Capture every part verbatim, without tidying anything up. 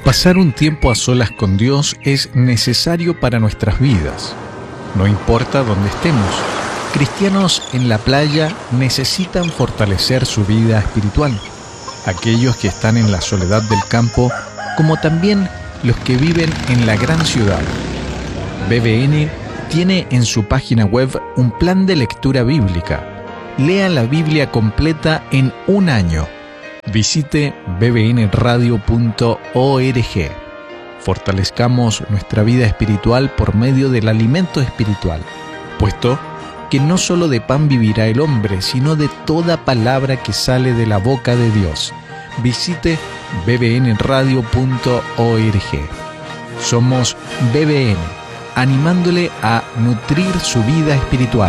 Pasar un tiempo a solas con Dios es necesario para nuestras vidas. No importa dónde estemos, cristianos en la playa necesitan fortalecer su vida espiritual. Aquellos que están en la soledad del campo, como también los que viven en la gran ciudad. B B N tiene en su página web un plan de lectura bíblica. Lea la Biblia completa en un año. Visite b b n radio punto org. Fortalezcamos nuestra vida espiritual por medio del alimento espiritual, puesto que no solo de pan vivirá el hombre, sino de toda palabra que sale de la boca de Dios. Visite b b n radio punto org. Somos B B N, animándole a nutrir su vida espiritual.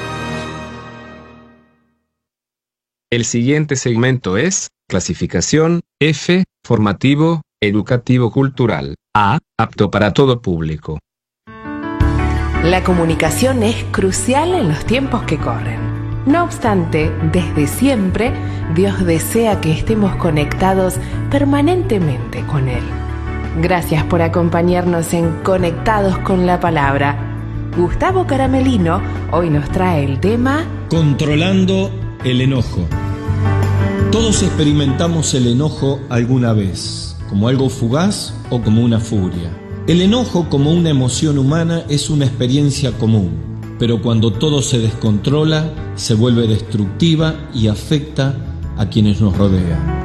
El siguiente segmento es clasificación F, formativo, educativo cultural. A, apto para todo público. La comunicación es crucial en los tiempos que corren. No obstante, desde siempre, Dios desea que estemos conectados permanentemente con Él. Gracias por acompañarnos en Conectados con la Palabra. Gustavo Caramelino hoy nos trae el tema Controlando el enojo. Todos experimentamos el enojo alguna vez, como algo fugaz o como una furia. El enojo como una emoción humana es una experiencia común, pero cuando todo se descontrola, se vuelve destructiva y afecta a quienes nos rodean.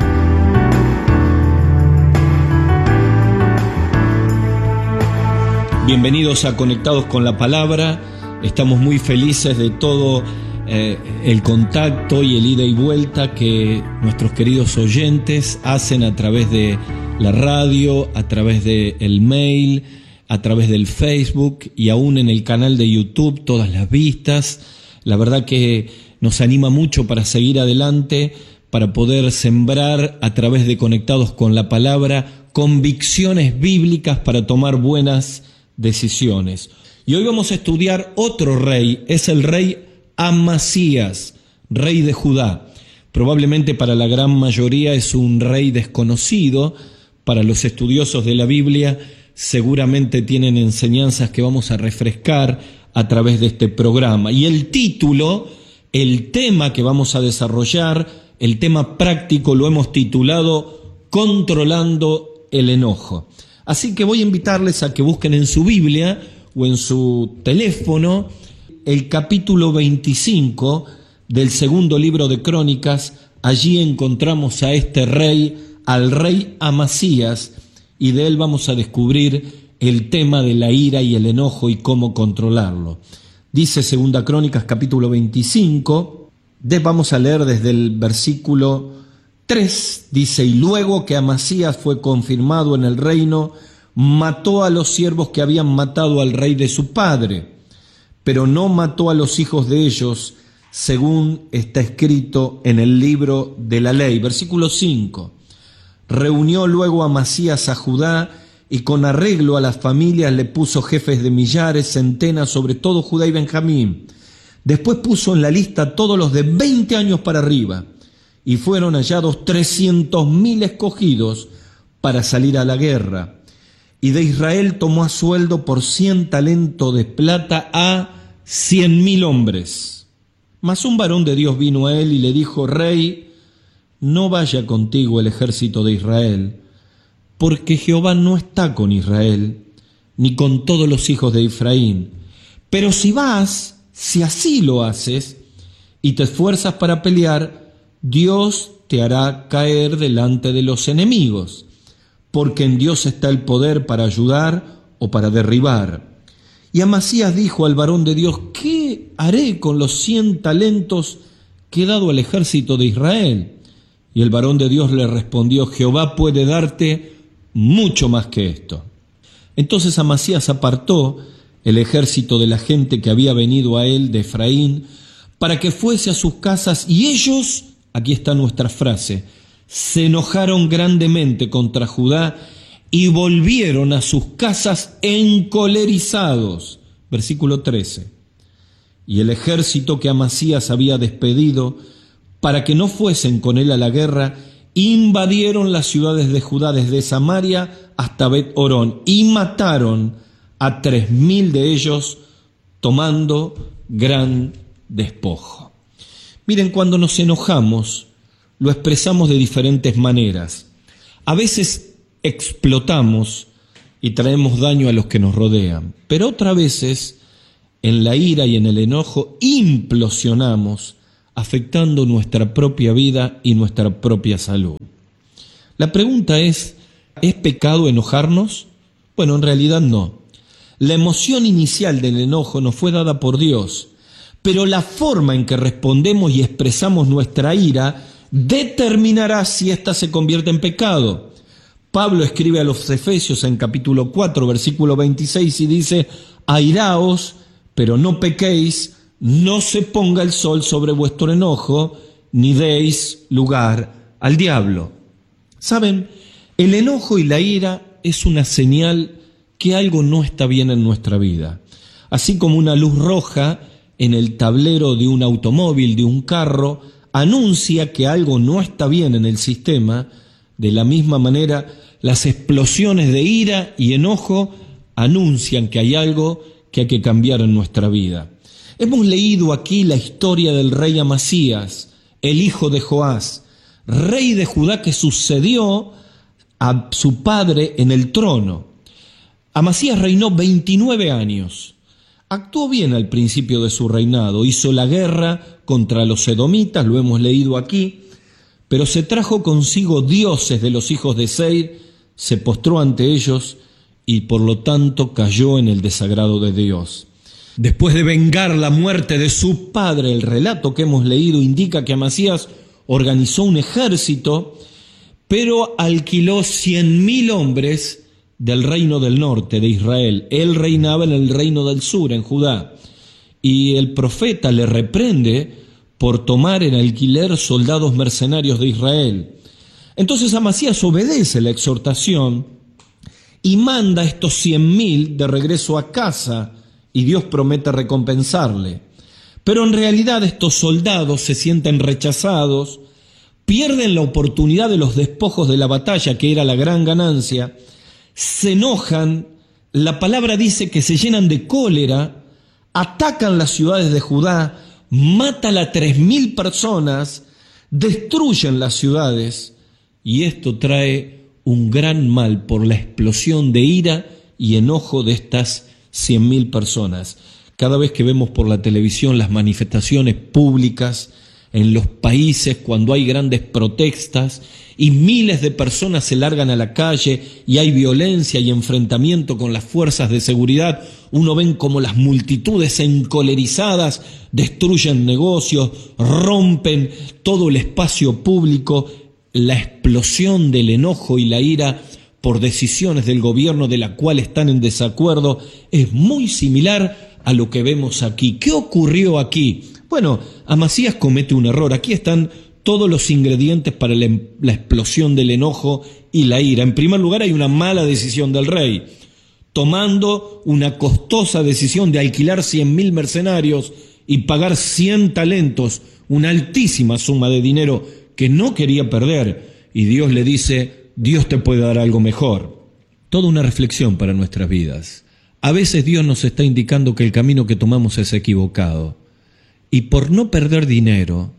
Bienvenidos a Conectados con la Palabra. Estamos muy felices de todo Eh, el contacto y el ida y vuelta que nuestros queridos oyentes hacen a través de la radio, a través del mail, a través del Facebook y aún en el canal de YouTube, todas las vistas. La verdad que nos anima mucho para seguir adelante, para poder sembrar a través de Conectados con la Palabra convicciones bíblicas para tomar buenas decisiones. Y hoy vamos a estudiar otro rey, es el rey Amasías, rey de Judá. Probablemente para la gran mayoría es un rey desconocido. Para los estudiosos de la Biblia seguramente tienen enseñanzas que vamos a refrescar a través de este programa. Y el título, el tema que vamos a desarrollar, el tema práctico lo hemos titulado Controlando el enojo. Así que voy a invitarles a que busquen en su Biblia o en su teléfono el capítulo veinticinco del segundo libro de Crónicas. Allí encontramos a este rey, al rey Amasías, y de él vamos a descubrir el tema de la ira y el enojo y cómo controlarlo. Dice Segunda Crónicas capítulo veinticinco, de, vamos a leer desde el versículo tres, dice: y luego que Amasías fue confirmado en el reino, mató a los siervos que habían matado al rey de su padre, pero no mató a los hijos de ellos, según está escrito en el libro de la ley. Versículo cinco. Reunió luego Amasías a Judá, y con arreglo a las familias le puso jefes de millares, centenas, sobre todo Judá y Benjamín. Después puso en la lista todos los de veinte años para arriba, y fueron hallados trescientos mil escogidos para salir a la guerra. Y de Israel tomó a sueldo por cien talentos de plata a cien mil hombres. Mas un varón de Dios vino a él y le dijo: Rey, no vaya contigo el ejército de Israel, porque Jehová no está con Israel, ni con todos los hijos de Efraín. Pero si vas, si así lo haces, y te esfuerzas para pelear, Dios te hará caer delante de los enemigos, porque en Dios está el poder para ayudar o para derribar. Y Amasías dijo al varón de Dios: ¿qué haré con los cien talentos que he dado al ejército de Israel? Y el varón de Dios le respondió: Jehová puede darte mucho más que esto. Entonces Amasías apartó el ejército de la gente que había venido a él de Efraín, para que fuese a sus casas, y ellos, aquí está nuestra frase, se enojaron grandemente contra Judá y volvieron a sus casas encolerizados. Versículo trece. Y el ejército que Amasías había despedido para que no fuesen con él a la guerra, invadieron las ciudades de Judá desde Samaria hasta Bet-Horón y mataron a tres mil de ellos, tomando gran despojo. Miren, cuando nos enojamos, lo expresamos de diferentes maneras. A veces explotamos y traemos daño a los que nos rodean, pero otras veces, en la ira y en el enojo, implosionamos, afectando nuestra propia vida y nuestra propia salud. La pregunta es, ¿es pecado enojarnos? Bueno, en realidad no. La emoción inicial del enojo nos fue dada por Dios, pero la forma en que respondemos y expresamos nuestra ira determinará si ésta se convierte en pecado. Pablo escribe a los Efesios en capítulo cuatro, versículo veintiséis, y dice: airaos, pero no pequéis, no se ponga el sol sobre vuestro enojo, ni deis lugar al diablo. ¿Saben? El enojo y la ira es una señal que algo no está bien en nuestra vida. Así como una luz roja en el tablero de un automóvil, de un carro, anuncia que algo no está bien en el sistema, de la misma manera, las explosiones de ira y enojo anuncian que hay algo que hay que cambiar en nuestra vida. Hemos leído aquí la historia del rey Amasías, el hijo de Joás, rey de Judá que sucedió a su padre en el trono. Amasías reinó veintinueve años. Actuó bien al principio de su reinado, hizo la guerra contra los edomitas, lo hemos leído aquí, pero se trajo consigo dioses de los hijos de Seir, se postró ante ellos y por lo tanto cayó en el desagrado de Dios. Después de vengar la muerte de su padre, el relato que hemos leído indica que Amasías organizó un ejército, pero alquiló cien mil hombres del reino del norte de Israel. Él reinaba en el reino del sur, en Judá, y el profeta le reprende por tomar en alquiler soldados mercenarios de Israel. Entonces Amasías obedece la exhortación y manda a estos cien mil de regreso a casa, y Dios promete recompensarle. Pero en realidad estos soldados se sienten rechazados, pierden la oportunidad de los despojos de la batalla, que era la gran ganancia, se enojan, la palabra dice que se llenan de cólera, atacan las ciudades de Judá, matan a tres mil personas, destruyen las ciudades, y esto trae un gran mal por la explosión de ira y enojo de estas cien mil personas. Cada vez que vemos por la televisión las manifestaciones públicas en los países, cuando hay grandes protestas y miles de personas se largan a la calle y hay violencia y enfrentamiento con las fuerzas de seguridad, uno ven como las multitudes encolerizadas destruyen negocios, rompen todo el espacio público. La explosión del enojo y la ira por decisiones del gobierno de la cual están en desacuerdo es muy similar a lo que vemos aquí. ¿Qué ocurrió aquí? Bueno, Amasías comete un error. Aquí están todos los ingredientes para la, la explosión del enojo y la ira. En primer lugar, hay una mala decisión del rey, tomando una costosa decisión de alquilar cien mil mercenarios y pagar cien talentos, una altísima suma de dinero que no quería perder. Y Dios le dice: Dios te puede dar algo mejor. Toda una reflexión para nuestras vidas. A veces Dios nos está indicando que el camino que tomamos es equivocado. Y por no perder dinero,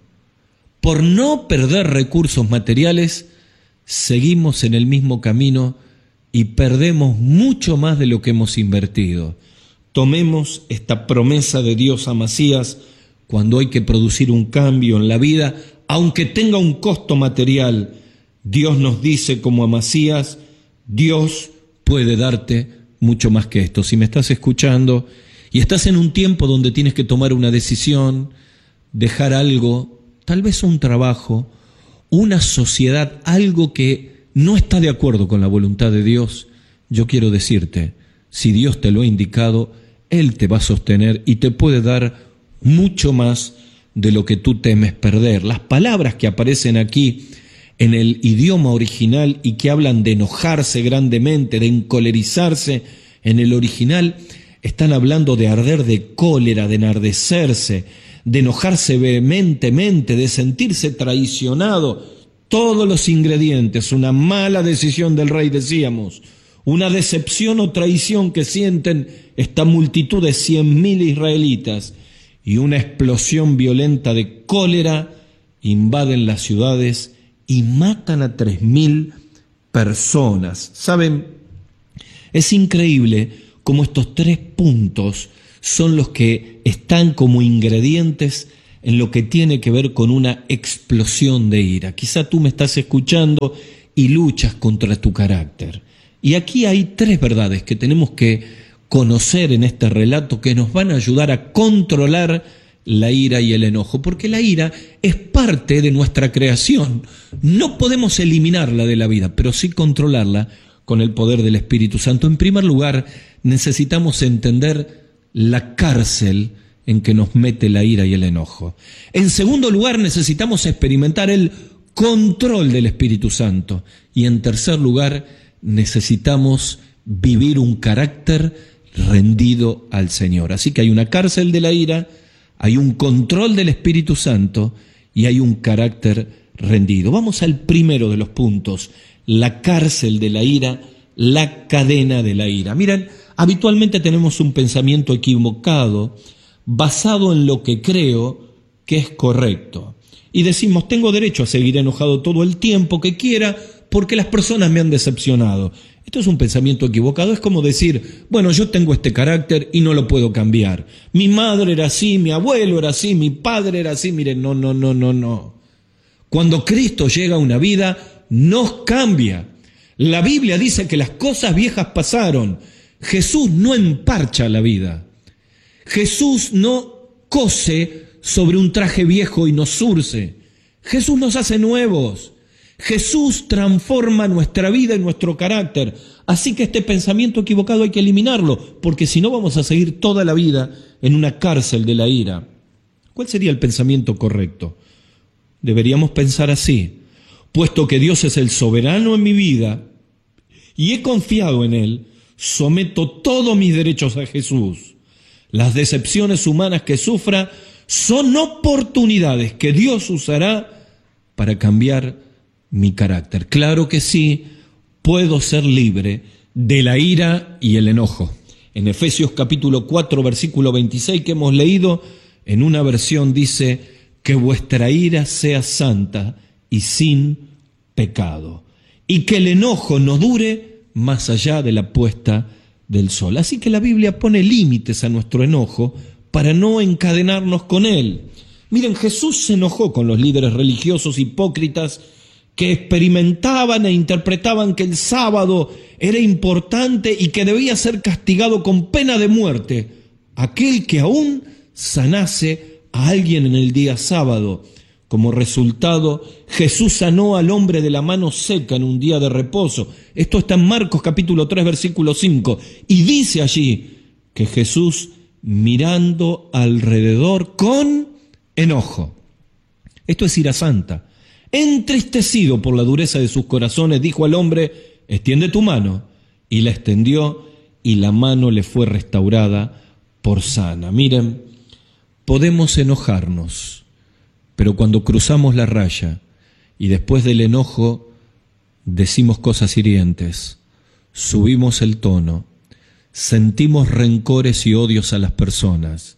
por no perder recursos materiales, seguimos en el mismo camino y perdemos mucho más de lo que hemos invertido. Tomemos esta promesa de Dios a Amasías cuando hay que producir un cambio en la vida, aunque tenga un costo material. Dios nos dice como Amasías: Dios puede darte mucho más que esto. Si me estás escuchando y estás en un tiempo donde tienes que tomar una decisión, dejar algo, tal vez un trabajo, una sociedad, algo que no está de acuerdo con la voluntad de Dios, yo quiero decirte, si Dios te lo ha indicado, Él te va a sostener y te puede dar mucho más de lo que tú temes perder. Las palabras que aparecen aquí en el idioma original y que hablan de enojarse grandemente, de encolerizarse, en el original están hablando de arder de cólera, de enardecerse, de enojarse vehementemente, de sentirse traicionado. todos los ingredientes, una mala decisión del rey, decíamos, una decepción o traición que sienten esta multitud de cien mil israelitas y una explosión violenta de cólera invaden las ciudades y matan a tres mil personas. ¿Saben? Es increíble cómo estos tres puntos son los que están como ingredientes en lo que tiene que ver con una explosión de ira. Quizá tú me estás escuchando y luchas contra tu carácter. Y aquí hay tres verdades que tenemos que conocer en este relato que nos van a ayudar a controlar la ira y el enojo, porque la ira es parte de nuestra creación. No podemos eliminarla de la vida, pero sí controlarla con el poder del Espíritu Santo. En primer lugar, necesitamos entender la cárcel en que nos mete la ira y el enojo. En segundo lugar, necesitamos experimentar el control del Espíritu Santo. Y en tercer lugar, necesitamos vivir un carácter rendido al Señor. Así que hay una cárcel de la ira, hay un control del Espíritu Santo y hay un carácter rendido. Vamos al primero de los puntos, la cárcel de la ira, la cadena de la ira. Miren, habitualmente tenemos un pensamiento equivocado basado en lo que creo que es correcto. Y decimos, tengo derecho a seguir enojado todo el tiempo que quiera porque las personas me han decepcionado. Esto es un pensamiento equivocado. Es como decir, bueno, yo tengo este carácter y no lo puedo cambiar. Mi madre era así, mi abuelo era así, mi padre era así. Miren, no, no, no, no, no. Cuando Cristo llega a una vida, nos cambia. La Biblia dice que las cosas viejas pasaron. Jesús no emparcha la vida. Jesús no cose sobre un traje viejo y nos zurce. Jesús nos hace nuevos. Jesús transforma nuestra vida y nuestro carácter. Así que este pensamiento equivocado hay que eliminarlo, porque si no vamos a seguir toda la vida en una cárcel de la ira. ¿Cuál sería el pensamiento correcto? Deberíamos pensar así: puesto que Dios es el soberano en mi vida y he confiado en Él, someto todos mis derechos a Jesús. Las decepciones humanas que sufra son oportunidades que Dios usará para cambiar mi carácter. Claro que sí, puedo ser libre de la ira y el enojo. En Efesios capítulo cuatro, versículo veintiséis que hemos leído, en una versión dice, que vuestra ira sea santa y sin pecado, y que el enojo no dure más allá de la puesta del sol. Así que la Biblia pone límites a nuestro enojo para no encadenarnos con él. Miren, Jesús se enojó con los líderes religiosos hipócritas que experimentaban e interpretaban que el sábado era importante y que debía ser castigado con pena de muerte aquel que aún sanase a alguien en el día sábado. Como resultado, Jesús sanó al hombre de la mano seca en un día de reposo. Esto está en Marcos capítulo tres, versículo cinco. Y dice allí que Jesús, mirando alrededor con enojo, esto es ira santa, entristecido por la dureza de sus corazones, dijo al hombre, extiende tu mano. Y la extendió y la mano le fue restaurada por sana. Miren, podemos enojarnos, pero cuando cruzamos la raya y después del enojo decimos cosas hirientes, subimos el tono, sentimos rencores y odios a las personas,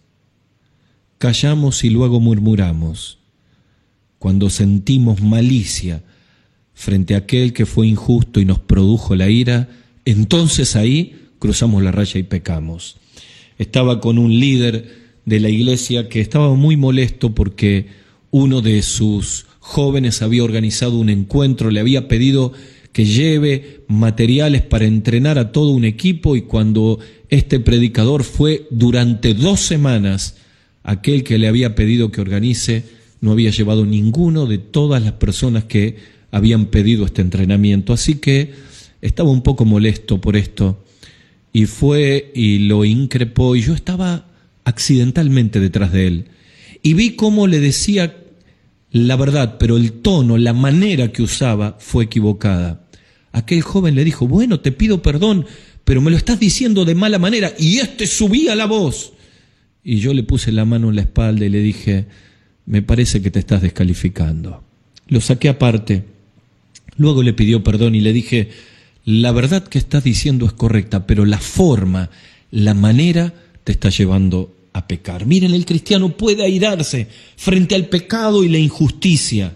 callamos y luego murmuramos, cuando sentimos malicia frente a aquel que fue injusto y nos produjo la ira, entonces ahí cruzamos la raya y pecamos. Estaba con un líder de la iglesia que estaba muy molesto porque uno de sus jóvenes había organizado un encuentro, le había pedido que lleve materiales para entrenar a todo un equipo, y cuando este predicador fue durante dos semanas, aquel que le había pedido que organice no había llevado ninguno de todas las personas que habían pedido este entrenamiento. Así que estaba un poco molesto por esto y fue y lo increpó, y yo estaba accidentalmente detrás de él y vi cómo le decía la verdad, pero el tono, la manera que usaba fue equivocada. Aquel joven le dijo, bueno, te pido perdón, pero me lo estás diciendo de mala manera, y este subía la voz. Y yo le puse la mano en la espalda y le dije, me parece que te estás descalificando. Lo saqué aparte Luego le pidió perdón y le dije, la verdad que estás diciendo es correcta, pero la forma, la manera te está llevando a pecar. Miren, el cristiano puede airarse frente al pecado y la injusticia,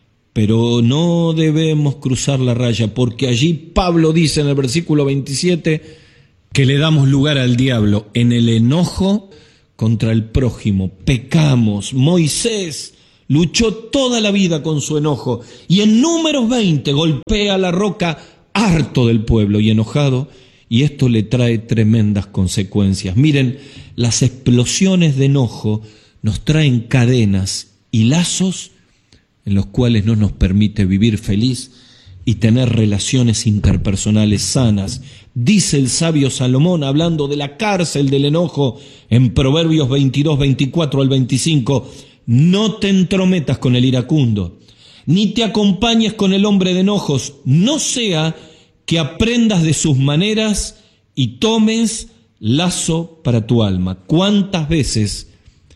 pero no debemos cruzar la raya, porque allí Pablo dice en el versículo veintisiete que le damos lugar al diablo en el enojo contra el prójimo. Pecamos. Moisés luchó toda la vida con su enojo y en Números veinte golpea la roca harto del pueblo y enojado, y esto le trae tremendas consecuencias. Miren, las explosiones de enojo nos traen cadenas y lazos en los cuales no nos permite vivir feliz y tener relaciones interpersonales sanas. Dice el sabio Salomón, hablando de la cárcel del enojo, en Proverbios veintidós, veinticuatro al veinticinco, no te entrometas con el iracundo, ni te acompañes con el hombre de enojos, no sea que aprendas de sus maneras y tomes lazo para tu alma. ¿Cuántas veces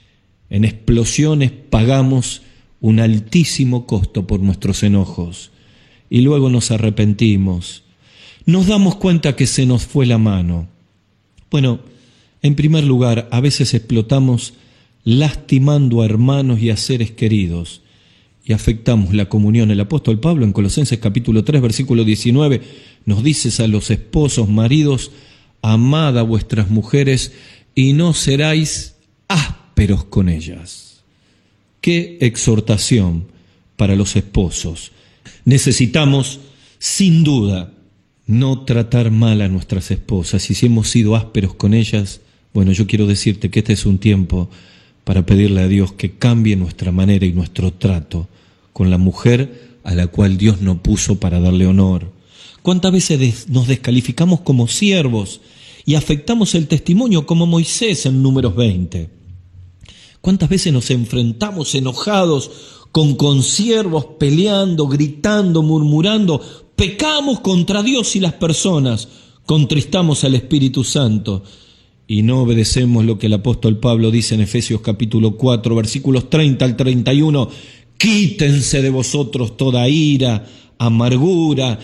en explosiones pagamos un altísimo costo por nuestros enojos y luego nos arrepentimos? Nos damos cuenta que se nos fue la mano. Bueno, en primer lugar, a veces explotamos lastimando a hermanos y a seres queridos y afectamos la comunión. El apóstol Pablo en Colosenses capítulo tres, versículo diecinueve, nos dice a los esposos, maridos, amad a vuestras mujeres y no seráis ásperos con ellas. ¡Qué exhortación para los esposos! Necesitamos, sin duda, no tratar mal a nuestras esposas. Y si hemos sido ásperos con ellas, bueno, yo quiero decirte que este es un tiempo para pedirle a Dios que cambie nuestra manera y nuestro trato con la mujer a la cual Dios nos puso para darle honor. ¿Cuántas veces nos descalificamos como siervos y afectamos el testimonio como Moisés en Números veinte? ¿Cuántas veces nos enfrentamos enojados con consiervos, peleando, gritando, murmurando? Pecamos contra Dios y las personas, contristamos al Espíritu Santo y no obedecemos lo que el apóstol Pablo dice en Efesios capítulo cuatro, versículos treinta al treinta y uno. Quítense de vosotros toda ira, amargura,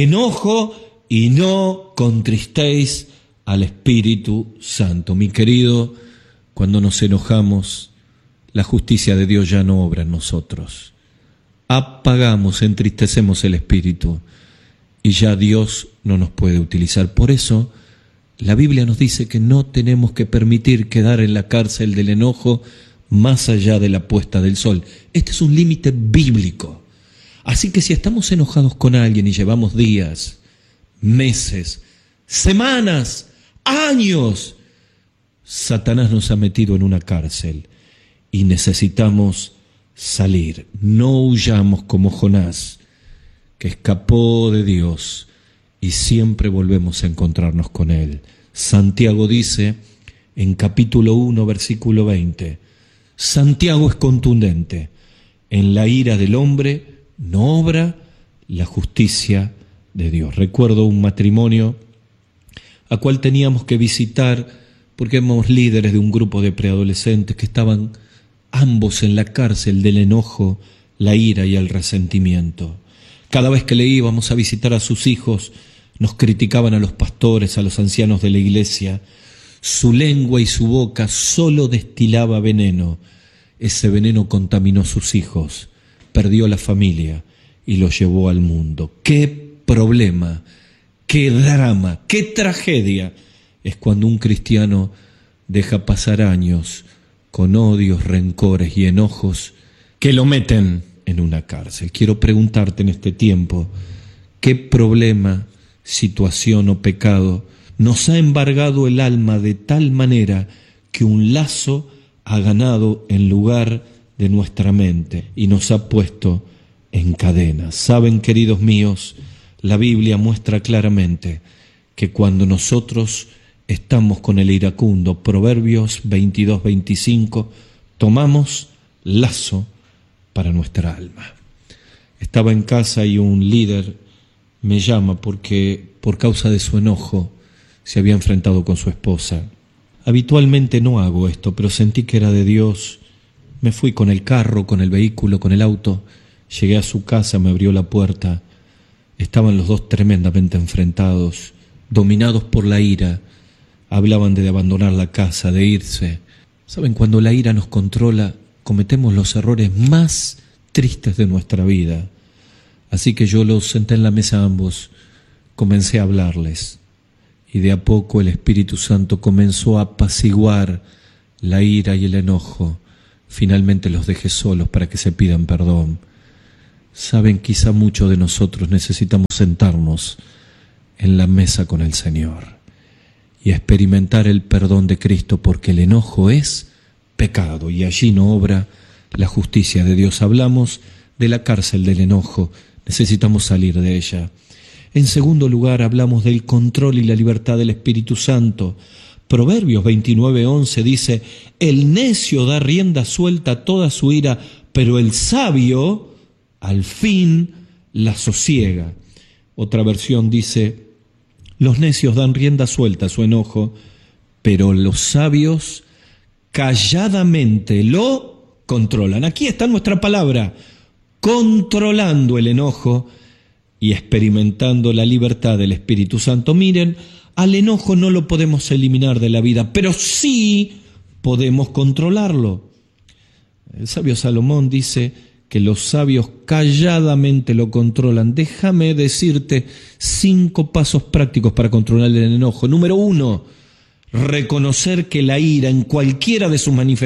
enojo y no contristéis al Espíritu Santo. Mi querido, cuando nos enojamos, la justicia de Dios ya no obra en nosotros. Apagamos, entristecemos el Espíritu y ya Dios no nos puede utilizar. Por eso, la Biblia nos dice que no tenemos que permitir quedar en la cárcel del enojo más allá de la puesta del sol. Este es un límite bíblico. Así que si estamos enojados con alguien y llevamos días, meses, semanas, años, Satanás nos ha metido en una cárcel y necesitamos salir. No huyamos como Jonás, que escapó de Dios y siempre volvemos a encontrarnos con Él. Santiago dice en capítulo uno, versículo veinte, Santiago es contundente, en la ira del hombre no obra la justicia de Dios. Recuerdo un matrimonio a cual teníamos que visitar porque éramos líderes de un grupo de preadolescentes que estaban ambos en la cárcel del enojo, la ira y el resentimiento. Cada vez que le íbamos a visitar a sus hijos, nos criticaban a los pastores, a los ancianos de la iglesia. Su lengua y su boca solo destilaba veneno. Ese veneno contaminó sus hijos, perdió la familia y los llevó al mundo. ¡Qué problema! ¡Qué drama! ¡Qué tragedia! Es cuando un cristiano deja pasar años con odios, rencores y enojos que lo meten en una cárcel. Quiero preguntarte en este tiempo, ¿qué problema, situación o pecado nos ha embargado el alma de tal manera que un lazo ha ganado en lugar de nuestra mente y nos ha puesto en cadenas? Saben, queridos míos, la Biblia muestra claramente que cuando nosotros estamos con el iracundo, Proverbios veintidós, veinticinco, tomamos lazo para nuestra alma. Estaba en casa y un líder me llama porque por causa de su enojo se había enfrentado con su esposa. Habitualmente no hago esto, pero sentí que era de Dios. Me fui con el carro, con el vehículo, con el auto. Llegué a su casa, me abrió la puerta Estaban los dos tremendamente enfrentados, dominados por la ira. Hablaban de abandonar la casa, de irse. ¿Saben? Cuando la ira nos controla, cometemos los errores más tristes de nuestra vida. Así que yo los senté en la mesa a ambos, comencé a hablarles. Y de a poco el Espíritu Santo comenzó a apaciguar la ira y el enojo. Finalmente los dejé solos para que se pidan perdón. Saben, quizá muchos de nosotros necesitamos sentarnos en la mesa con el Señor y experimentar el perdón de Cristo, porque el enojo es pecado y allí no obra la justicia de Dios. Hablamos de la cárcel del enojo, necesitamos salir de ella. En segundo lugar, hablamos del control y la libertad del Espíritu Santo. Proverbios veintinueve once dice: el necio da rienda suelta a toda su ira, pero el sabio al fin la sosiega. Otra versión dice: los necios dan rienda suelta a su enojo, pero los sabios calladamente lo controlan. Aquí está nuestra palabra: controlando el enojo y experimentando la libertad del Espíritu Santo. Miren, al enojo no lo podemos eliminar de la vida, pero sí podemos controlarlo. El sabio Salomón dice que los sabios calladamente lo controlan. Déjame decirte cinco pasos prácticos para controlar el enojo. Número uno, reconocer que la ira en cualquiera de sus manifestaciones